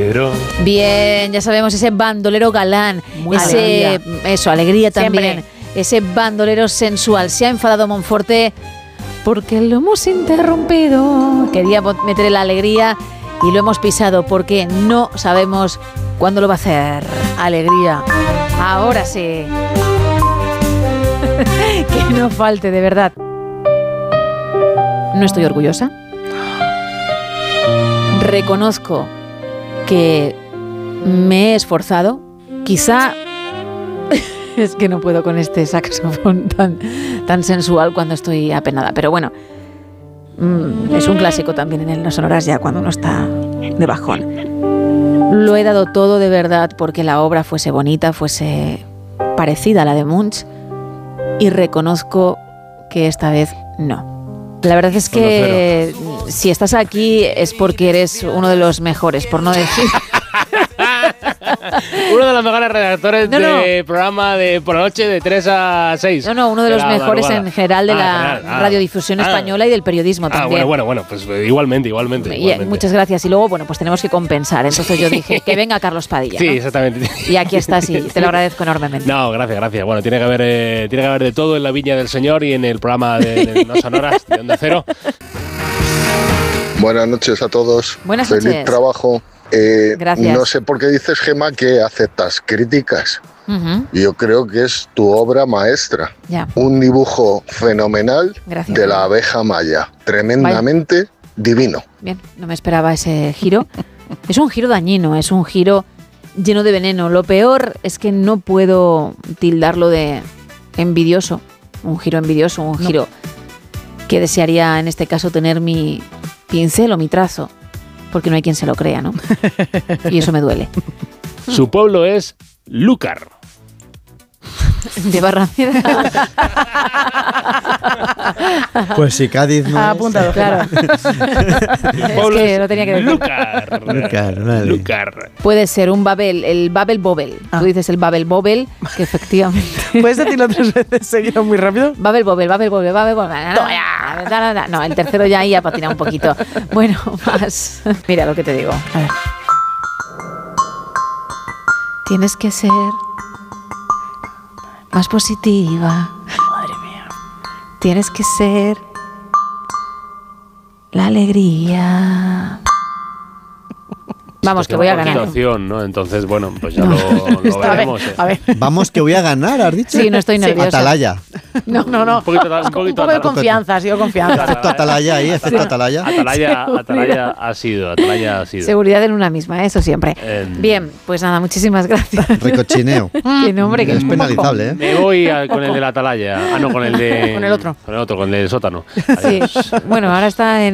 bandolero. Bien, ya sabemos, ese bandolero galán, alegría también. Siempre. Ese bandolero sensual. Se ha enfadado Monforte porque lo hemos interrumpido. Quería meter la alegría y lo hemos pisado porque no sabemos cuándo lo va a hacer. Alegría. Ahora sí. Que no falte, de verdad. No estoy orgullosa. Reconozco que me he esforzado. Quizá es que no puedo con este saxofón tan sensual cuando estoy apenada. Pero bueno, es un clásico también en el No Sonoras ya cuando uno está de bajón. Lo he dado todo de verdad porque la obra fuese bonita, fuese parecida a la de Munch, y reconozco que esta vez no. La verdad es que si estás aquí es porque eres uno de los mejores, por no decir... Uno de los mejores redactores de programa de por la noche de 3 a 6. Uno de los mejores madrugada. En general de la radiodifusión española y del periodismo también. Bueno, pues igualmente. Muchas gracias. Y luego, pues tenemos que compensar. Entonces yo dije, que venga Carlos Padilla. Sí, ¿no? Exactamente. Y aquí estás y te lo agradezco enormemente. No, gracias. Bueno, tiene que haber de todo en la Viña del Señor y en el programa de No Sonoras de Onda Cero. Buenas noches a todos. Buenas noches. Feliz trabajo. Gracias. No sé por qué dices, Gemma, que aceptas críticas. Uh-huh. Yo creo que es tu obra maestra. Ya. Un dibujo fenomenal. Gracias. De la abeja maya. Tremendamente divino. Bien, no me esperaba ese giro. Es un giro dañino, es un giro lleno de veneno. Lo peor es que no puedo tildarlo de envidioso. Un giro envidioso, un giro que desearía en este caso tener mi pincel o mi trazo. Porque no hay quien se lo crea, ¿no? Y eso me duele. Su pueblo es Lúcar. De Barrameda. Pues si Cádiz no ha apuntado, claro. Es que lo tenía que decir. Lúcar. Puede ser un Babel, el Babel Bobel. Tú dices el Babel Bobel, que efectivamente... ¿Puedes decirlo 3 veces seguido muy rápido? Babel Bobel. No, el tercero ya ahí ha patinado un poquito. Bueno, más. Mira lo que te digo. A ver. Tienes que ser más positiva. Madre mía. Tienes que ser la alegría. Vamos, que voy a ganar. ¿No? Entonces, bueno, pues ya lo veremos. A ver. Vamos, que voy a ganar, ¿has dicho? Sí, no estoy nerviosa. Atalaya. No. Un poquito de confianza, sigo confianza. Efecto Atalaya ahí, efecto Atalaya. Atalaya ha sido. Seguridad en una misma, eso siempre. Bien, pues nada, muchísimas gracias. Ricochineo. Qué nombre, que es penalizable, ¿eh? Me voy con el de la Atalaya. No, con el de... Con el otro. Con el del sótano. Sí. Bueno, ahora está en